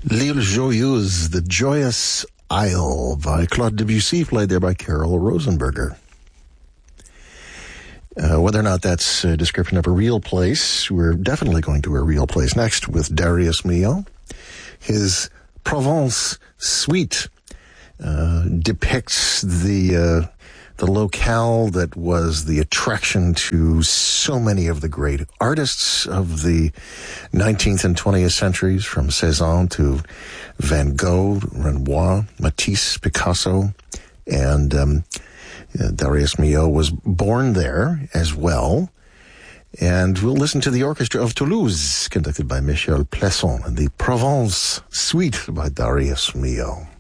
L'Île Joyeuse, The Joyous Isle by Claude Debussy, played there by Carol Rosenberger. Whether or not that's a description of a real place, we're definitely going to a real place next with Darius Milhaud. His Provence Suite depicts the locale that was the attraction to so many of the great artists of the 19th and 20th centuries, from Cézanne to Van Gogh, Renoir, Matisse, Picasso, and Darius Milhaud was born there as well. And we'll listen to the Orchestra of Toulouse, conducted by Michel Plesson, and the Provence Suite by Darius Milhaud.